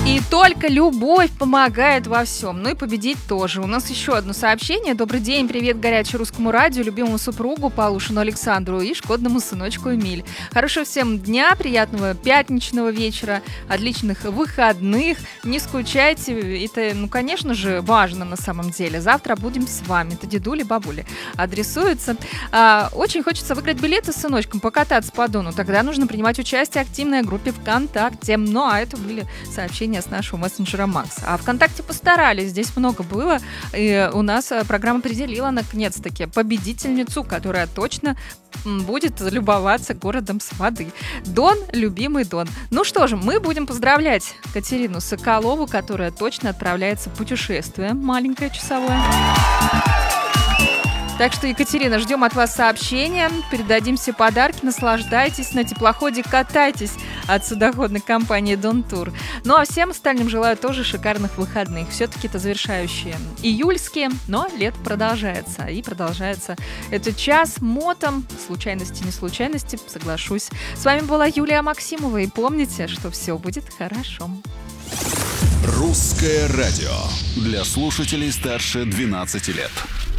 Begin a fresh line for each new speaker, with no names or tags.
И только любовь помогает во всем. Ну и победить тоже. У нас еще одно сообщение. Добрый день, привет горячему русскому радио, любимому супругу Полушину Александру и шкодному сыночку Эмиль. Хорошего всем дня, приятного пятничного вечера, отличных выходных. Не скучайте. Это, конечно же, важно на самом деле. Завтра будем с вами. Это дедули, бабули. Адресуется. Очень хочется выиграть билеты с сыночком, покататься по Дону. Тогда нужно принимать участие в активной группе ВКонтакте. Ну, а это были сообщения с нашего мессенджера Макс. А ВКонтакте постарались, здесь много было, и у нас программа определила наконец-таки победительницу, которая точно будет любоваться городом с воды. Дон, любимый Дон. Ну что же, мы будем поздравлять Катерину Соколову, которая точно отправляется в путешествие, маленькое часовое. Так что, Екатерина, ждем от вас сообщения, передадим все подарки, наслаждайтесь, на теплоходе катайтесь от судоходной компании Дон Тур. Ну а всем остальным желаю тоже шикарных выходных. Все-таки это завершающие июльские, но лето продолжается. И продолжается этот час мотом. Случайности, не случайности, соглашусь. С вами была Юлия Максимова. И помните, что все будет хорошо.
Русское радио для слушателей старше 12 лет.